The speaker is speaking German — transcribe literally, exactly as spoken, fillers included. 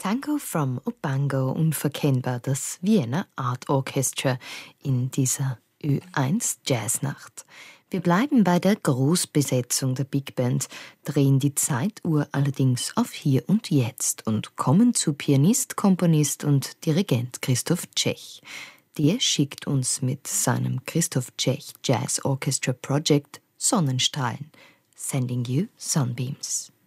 Tango from Obango, unverkennbar das Vienna Art Orchestra in dieser Ö eins Jazznacht. Wir bleiben bei der Großbesetzung der Big Band, drehen die Zeituhr allerdings auf Hier und Jetzt und kommen zu Pianist, Komponist und Dirigent Christoph Tschech. Der schickt uns mit seinem Christoph Tschech Jazz Orchestra Project Sonnenstrahlen. Sending you sunbeams.